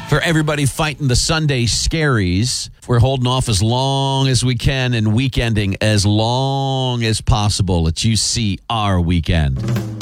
For everybody fighting the Sunday scaries, we're holding off as long as we can and weekending as long as possible. Let's you see our weekend.